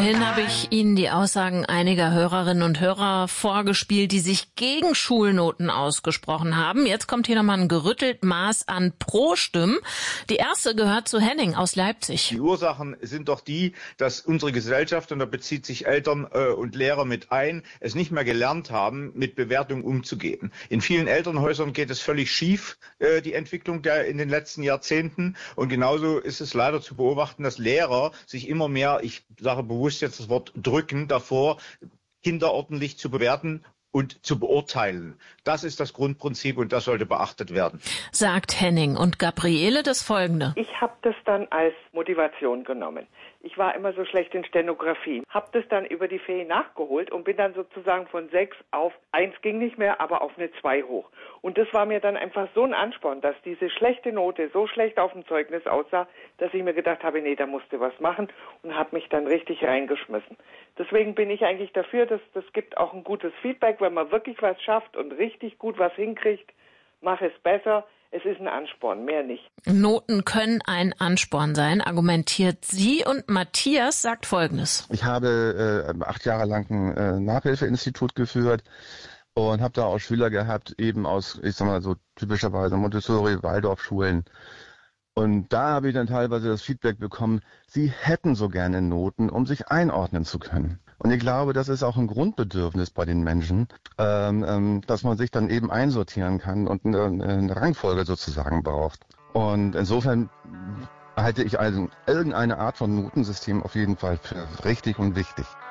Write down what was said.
Vorhin habe ich Ihnen die Aussagen einiger Hörerinnen und Hörer vorgespielt, die sich gegen Schulnoten ausgesprochen haben. Jetzt kommt hier nochmal ein gerüttelt Maß an Pro-Stimmen. Die erste gehört zu Henning aus Leipzig. Die Ursachen sind doch die, dass unsere Gesellschaft, und da bezieht sich Eltern und Lehrer mit ein, es nicht mehr gelernt haben, mit Bewertung umzugehen. In vielen Elternhäusern geht es völlig schief, die Entwicklung in den letzten Jahrzehnten. Und genauso ist es leider zu beobachten, dass Lehrer sich immer mehr, ich sage bewusst jetzt das Wort drücken, davor, Kinder ordentlich zu bewerten und zu beurteilen. Das ist das Grundprinzip und das sollte beachtet werden. Sagt Henning. Und Gabriele das Folgende. Ich habe das dann als Motivation genommen. Ich war immer so schlecht in Stenografie. Habe das dann über die Ferien nachgeholt und bin dann sozusagen von 6 auf 1 ging nicht mehr, aber auf eine 2 hoch. Und das war mir dann einfach so ein Ansporn, dass diese schlechte Note so schlecht auf dem Zeugnis aussah, dass ich mir gedacht habe, nee, da musst du was machen und habe mich dann richtig reingeschmissen. Deswegen bin ich eigentlich dafür, dass das gibt auch ein gutes Feedback, wenn man wirklich was schafft und richtig gut was hinkriegt, mach es besser. Es ist ein Ansporn, mehr nicht. Noten können ein Ansporn sein, argumentiert sie, und Matthias sagt Folgendes. Ich habe 8 Jahre lang ein Nachhilfeinstitut geführt und habe da auch Schüler gehabt, eben aus, ich sag mal so typischerweise Montessori, Waldorfschulen. Und da habe ich dann teilweise das Feedback bekommen, sie hätten so gerne Noten, um sich einordnen zu können. Und ich glaube, das ist auch ein Grundbedürfnis bei den Menschen, dass man sich dann eben einsortieren kann und eine Rangfolge sozusagen braucht. Und insofern halte ich also irgendeine Art von Notensystem auf jeden Fall für richtig und wichtig.